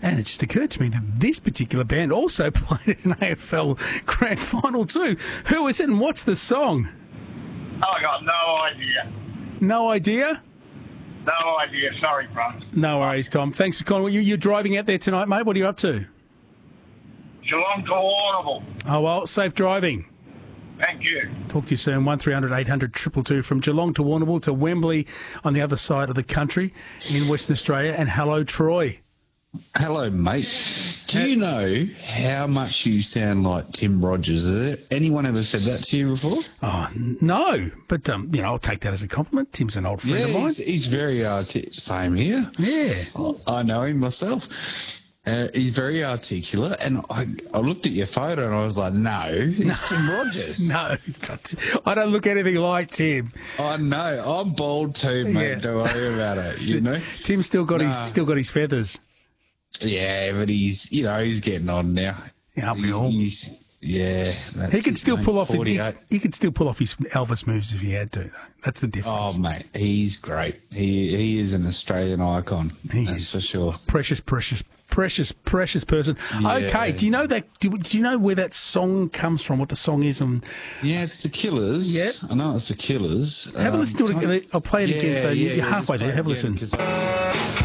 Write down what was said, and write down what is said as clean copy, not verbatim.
And it just occurred to me that this particular band also played an AFL Grand Final too. Who is it and what's the song? I got no idea. No idea? No idea. Sorry, Bruns. No worries, Tom. Thanks for calling. You're driving out there tonight, mate. What are you up to? Geelong to Warrnambool. Oh, well, safe driving. Thank you. Talk to you soon. 1300 800 222 from Geelong to Warrnambool to Wembley on the other side of the country in Western Australia. And hello, Troy. Hello, mate. Do you know how much you sound like Tim Rogers? Has there anyone ever said that to you before? Oh, no. But, I'll take that as a compliment. Tim's an old friend of mine. He's very same here. Yeah. I know him myself. He's very articulate, and I looked at your photo and I was like, no, it's Tim Rogers. No, I don't look anything like Tim. I know. I'm bald too, mate. Yeah. Don't worry about it, you know. Tim's still got his feathers. Yeah, but he's getting on now. Yeah, we all. That's He could still pull off. He could still pull off his Elvis moves if he had to. Though. That's the difference. Oh, mate, he's great. He is an Australian icon. That's for sure. Precious person. Yeah. Okay, do you know that? Do you know where that song comes from? What the song is? Yeah, it's the Killers. Yeah, I know it's the Killers. Have a listen to it. I'll play it again. So you're halfway there. Have a listen.